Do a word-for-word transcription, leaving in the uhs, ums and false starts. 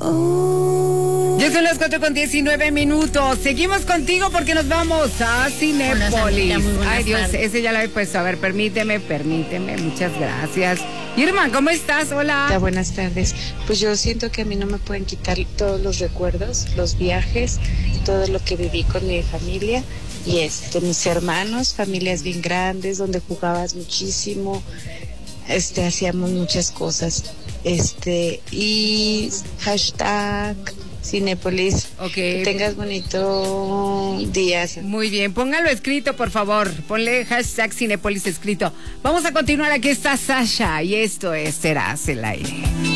Oh. Ya son las cuatro con diecinueve minutos. Seguimos contigo porque nos vamos a Cinépolis. Ay, Dios, tardes. Ese ya lo he puesto. A ver, permíteme, permíteme. Muchas gracias. Irma, ¿cómo estás? Hola. Hola, buenas tardes. Pues yo siento que a mí no me pueden quitar todos los recuerdos, los viajes, todo lo que viví con mi familia y este, mis hermanos, familias bien grandes, donde jugabas muchísimo, este, hacíamos muchas cosas. Este, y hashtag Cinépolis. Ok. Que tengas bonito día. Muy bien, póngalo escrito, por favor. Ponle hashtag Cinépolis escrito. Vamos a continuar. Aquí está Sasha y esto es Serás el Aire.